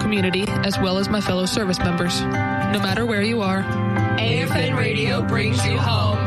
community, as well as my fellow service members. No matter where you are, AFN Radio brings you home.